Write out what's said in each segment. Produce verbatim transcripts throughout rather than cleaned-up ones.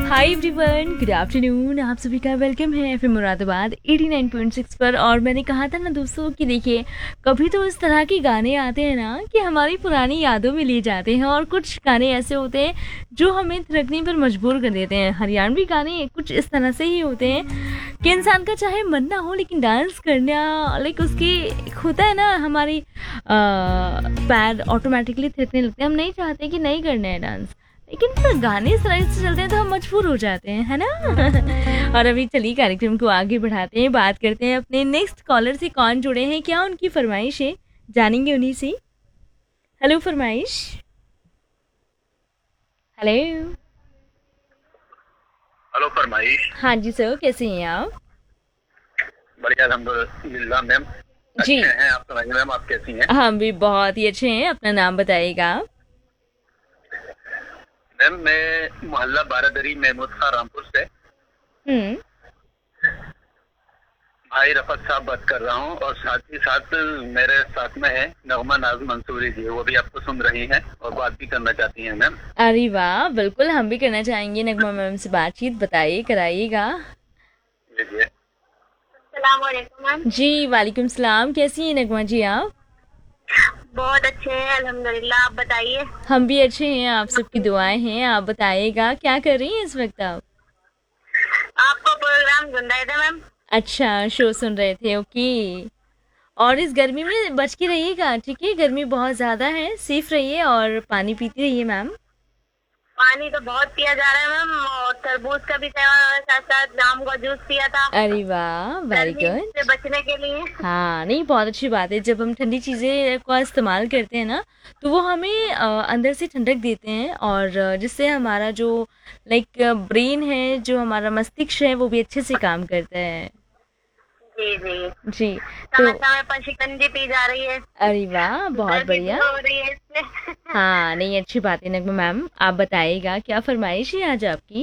Hi everyone, good afternoon. आप सभी का वेलकम है FM Moradabad eighty nine point six पर। और मैंने कहा था ना दोस्तों कि देखिए, कभी तो इस तरह के गाने आते हैं ना कि हमारी पुरानी यादों में ले जाते हैं, और कुछ गाने ऐसे होते हैं जो हमें थिरकने पर मजबूर कर देते हैं। हरियाणवी गाने कुछ इस तरह से ही होते हैं कि इंसान का चाहे मन ना हो लेकिन डांस करना, लाइक उसकी होता है ना, हमारी पैर ऑटोमेटिकली थिरकने लगते हैं। हम नहीं चाहते कि नहीं करना है डांस, लेकिन फिर गाने इस तरह से चलते हैं तो हम मजबूर हो जाते हैं, है ना। और अभी चलिए कार्यक्रम को आगे बढ़ाते हैं, बात करते हैं अपने नेक्स्ट कॉलर से। कौन जुड़े हैं, क्या उनकी फरमाइश है, जानेंगे उन्हीं से। हेलो फरमाइश। हेलो। हेलो फरमाइश। हाँ जी सर, कैसे हैं आप? बढ़िया अल्हम्दुलिल्लाह मैम। जी अच्छे हैं आप सुनाइए मैम, आप कैसी हैं? हम भी बहुत ही अच्छे हैं। अपना नाम बताइएगा। मैम मैं मोहल्ला बारादरी महमूद खां रामपुर से हम्म। भाई रफत साहब बात कर रहा हूँ, और साथ ही साथ मेरे साथ में है नगमा नाज मंसूरी जी, वो भी आपको सुन रही हैं और बात भी करना चाहती हैं मैम। अरे वाह, बिल्कुल हम भी करना चाहेंगे नगमा मैम से बातचीत, बताइए, कराइएगा। लीजिए। अस्सलाम वालेकुम मैम। जी वालेकुम सलाम, कैसी हैं नगमा जी आप? बहुत अच्छे हैं अल्हम्दुलिल्लाह, आप बताइए। हम भी अच्छे हैं, आप सबकी दुआएं हैं। आप बताइएगा क्या कर रही हैं इस वक्त आप? आपको प्रोग्राम सुन रहे थे मैम। अच्छा, शो सुन रहे थे, ओके। और इस गर्मी में बच के रहिएगा, ठीक है? गर्मी बहुत ज़्यादा है, सेफ रहिए और पानी पीती रहिए मैम। पानी तो बहुत पिया जा रहा है मैम, और तरबूज का भी सेवन और साथ साथ जाम का जूस पिया था अरे वाह, वेरी गर्मी गुड। से बचने के लिए। हाँ, नहीं, बहुत अच्छी बात है। जब हम ठंडी चीज़ें का इस्तेमाल करते हैं ना, तो वो हमें अ, अंदर से ठंडक देते हैं, और अ, जिससे हमारा जो लाइक ब्रेन है, जो हमारा मस्तिष्क है, वो भी अच्छे से काम करता है। जी जी। जी। समय तो समय पर शिकंजी पी जा रही है, अरे वाह, बहुत गर्मी बढ़िया। दूर हो रही है इससे। हाँ, नहीं, अच्छी बात है नगमा मैम। आप बताइएगा क्या फरमाइश है आज आपकी?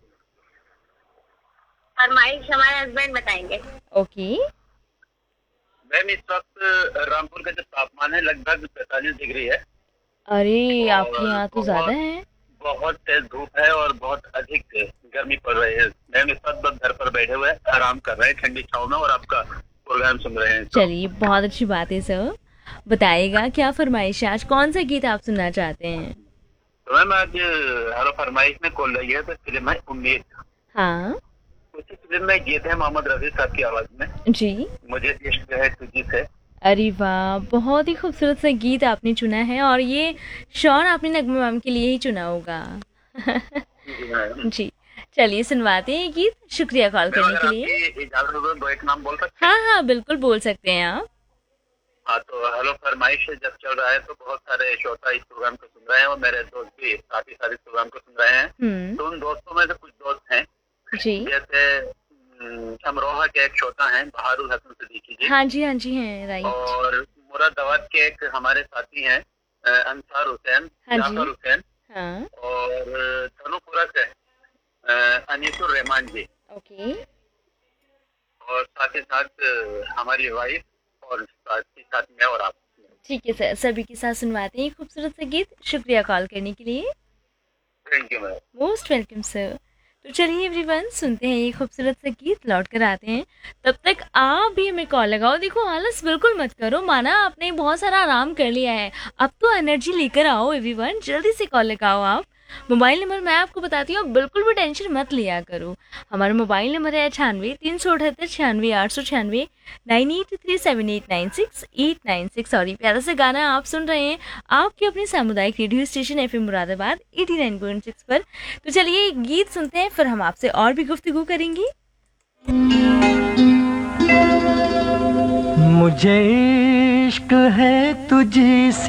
फरमाइश हमारे हस्बैंड बताएंगे। ओके। मैम इस वक्त रामपुर का जो तापमान है लगभग पैंतालीस डिग्री है, अरे आपके और यहाँ तो ज़्यादा बहुत है। बहुत तेज धूप है और बहुत अधिक गर्मी पड़ रही है। मैम इस वक्त बस घर पर बैठे हुए आराम कर रहे हैं ठंडी छाव में, और आपका प्रोग्राम सुन रहे हैं। चलिए, बहुत अच्छी बात है सर। बताइएगा क्या फरमाइश है आज, कौन सा गीत आप सुनना चाहते हैं? तो मैम आज हरो फरमाइश में कॉल रही है तो फिल्म है उम्मीद। हाँ उसी फिल्म में गीत है मोहम्मद रफी साहब की आवाज में, जी। मुझे इश्क है तुझी से। अरे वाह, बहुत ही खूबसूरत सा गीत आपने चुना है, और ये श्योर आपने नगमा मैम के लिए ही चुना होगा। जी मैम। जी। चलिए सुनवाते हैं ये गीत। शुक्रिया कॉल मैम करने अगर के लिए। आपकी इजाजत हो तो दो एक नाम बोल सकते हैं? हाँ हाँ, बिल्कुल बोल सकते हैं आप। हाँ, तो हेलो फरमाइश जब चल रहा है तो बहुत सारे श्रोता इस प्रोग्राम को सुन रहे हैं, और मेरे दोस्त भी साथ ही साथ इस प्रोग्राम को सुन रहे हैं। हम्म। तो उन दोस्तों में से कुछ दोस्त हैं जी। जैसे हम्म, अमरोहा के एक श्रोता हैं बहारुल हसन सिद्दीकी जी, हाँ जी, हाँ जी, हैं, राइट। और मुरादाबाद के एक हमारे साथी हैं अ, अंसार हुसैन, हाँ जी। जाफर हुसैन, हाँ। और धनुपुरा से अ, अनीसुर रहमान जी, ओके। और साथ ही साथ अ, हमारी वाइफ, और साथ ही साथ मैं और आप। ठीक है सर, सभी के साथ सुनवाते हैं खूबसूरत सा गीत। शुक्रिया कॉल करने के लिए। Thank you ma'am. Most welcome sir. तो चलिए एवरीवन, सुनते हैं ये खूबसूरत सा गीत, लौट कर आते हैं। तब तक आप भी हमें कॉल लगाओ। देखो, आलस बिल्कुल मत करो, माना आपने बहुत सारा आराम कर लिया है, अब तो एनर्जी लेकर आओ एवरीवन, जल्दी से कॉल लगाओ आप। मोबाइल नंबर मैं आपको बताती हूँ, बिल्कुल भी टेंशन मत लिया करो। हमारा मोबाइल नंबर है छियानवे तीन सौ अठहत्तर छियानवे आठ सौ छियानवे, nine eight three seven eight nine six eight nine six. Sorry, प्यारा सा गाना आप सुन रहे हैं आपके अपने सामुदायिक radio station FM Moradabad eighty nine point six पर। तो चलिए एक गीत सुनते हैं, फिर हम आपसे और भी गुफ्तगू करेंगे। मुझे इश्क है तुझी से।